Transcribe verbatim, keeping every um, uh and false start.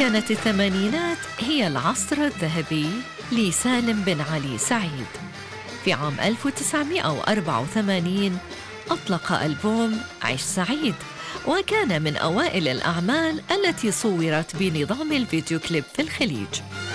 كانت الثمانينات هي العصر الذهبي لسالم بن علي سعيد. في عام ألف وتسعمائة وأربعة وثمانين أطلق ألبوم عيش سعيد، وكان من أوائل الأعمال التي صورت بنظام الفيديو كليب في الخليج.